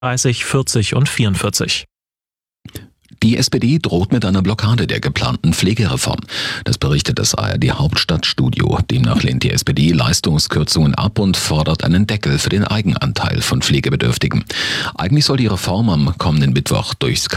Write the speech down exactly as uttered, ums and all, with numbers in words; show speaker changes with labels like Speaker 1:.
Speaker 1: dreißig, vierzig und vierundvierzig.
Speaker 2: Die S P D droht mit einer Blockade der geplanten Pflegereform. Das berichtet das A R D Hauptstadtstudio. Demnach lehnt die S P D Leistungskürzungen ab und fordert einen Deckel für den Eigenanteil von Pflegebedürftigen. Eigentlich soll die Reform am kommenden Mittwoch durchs